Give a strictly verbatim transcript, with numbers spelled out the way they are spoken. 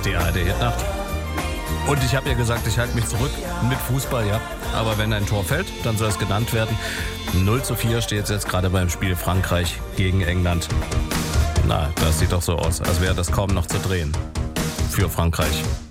Die A R D Hitnacht. Und ich habe ja gesagt, ich halte mich zurück mit Fußball, ja. Aber wenn ein Tor fällt, dann soll es genannt werden. null zu vier steht es jetzt gerade beim Spiel Frankreich gegen England. Na, das sieht doch so aus, als wäre das kaum noch zu drehen. Für Frankreich.